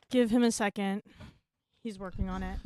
Give him a second. He's working on it.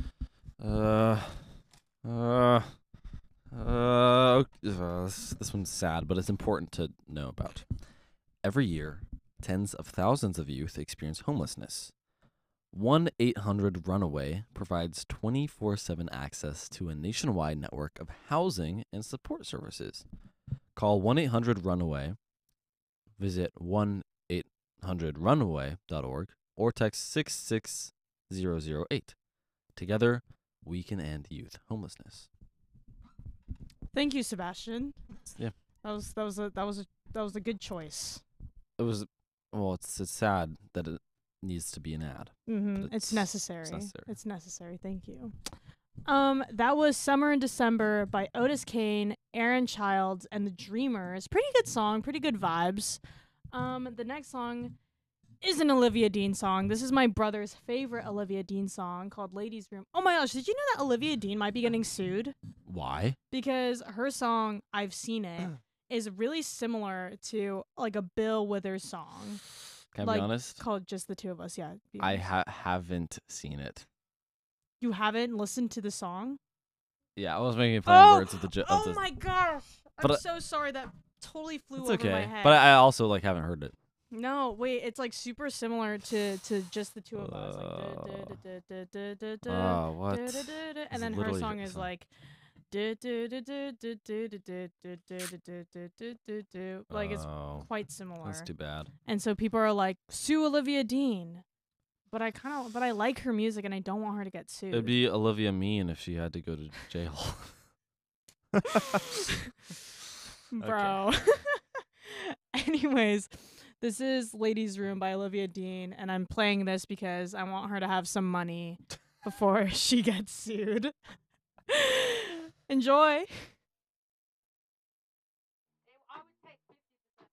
This one's sad, but it's important to know about. Every year, tens of thousands of youth experience homelessness. 1-800-RUNAWAY provides 24/7 access to a nationwide network of housing and support services. Call 1-800-RUNAWAY, visit 1-800-RUNAWAY.org, or text 66008. Together, we can end youth homelessness. Thank you, Sebastian. Yeah. That was a good choice. It's sad that it needs to be an ad. Mm-hmm. But It's necessary. It's necessary. It's necessary. Thank you. That was Summer in December by Otis Kane, Aaron Childs, and the Dreamers. Pretty good song, pretty good vibes. The next song is an Olivia Dean song. This is my brother's favorite Olivia Dean song called Ladies Room. Oh my gosh, did you know that Olivia Dean might be getting sued? Why? Because her song, I've Seen It, is really similar to like a Bill Withers song. Can I be honest? Called Just the Two of Us, yeah. I haven't seen it. You haven't listened to the song? Yeah, I was making fun words of the. Oh my gosh! But I'm so sorry that totally flew It's over okay, my head. but I also haven't heard it. No, wait, it's like super similar to Just the Two of Us. Oh, what? And then her song is like like it's quite similar. That's too bad. And so people are like, sue Olivia Dean. But I like her music and I don't want her to get sued. It'd be Olivia Mean if she had to go to jail. Bro. Anyways, this is Ladies Room by Olivia Dean, and I'm playing this because I want her to have some money before she gets sued. Enjoy.